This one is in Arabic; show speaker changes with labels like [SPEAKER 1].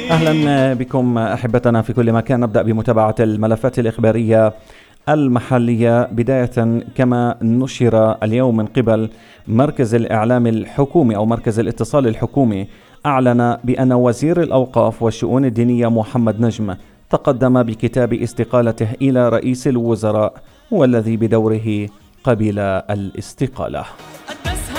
[SPEAKER 1] أهلا بكم أحبتنا في كل مكان. نبدأ بمتابعة الملفات الإخبارية المحلية بداية كما نشر اليوم من قبل مركز الإعلام الحكومي أو مركز الاتصال الحكومي. أعلن بأن وزير الأوقاف والشؤون الدينية محمد نجم تقدم بكتاب استقالته إلى رئيس الوزراء والذي بدوره قبل الاستقالة.